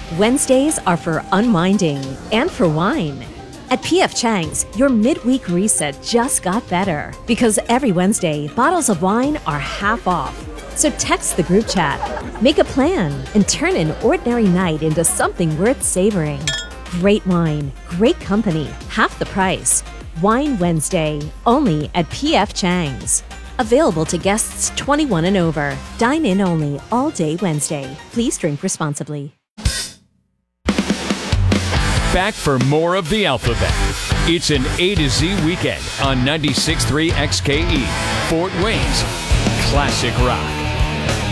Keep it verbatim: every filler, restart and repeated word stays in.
Wednesdays are for unwinding and for wine. At P F Chang's, your midweek reset just got better because every Wednesday, bottles of wine are half off. So text the group chat, make a plan, and turn an ordinary night into something worth savoring. Great wine, great company, half the price. Wine Wednesday, only at P F Chang's. Available to guests twenty-one and over. Dine in only all day Wednesday. Please drink responsibly. Back for more of the Alphabet. It's an A to Z weekend on ninety-six point three X K E, Fort Wayne's Classic Rock.